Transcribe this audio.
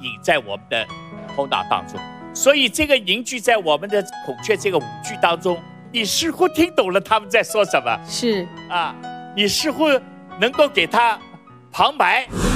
隐在我们的头脑当中。所以这个凝聚在我们的孔雀这个舞剧当中，你似乎听懂了他们在说什么， 是啊，你似乎能够给他旁白。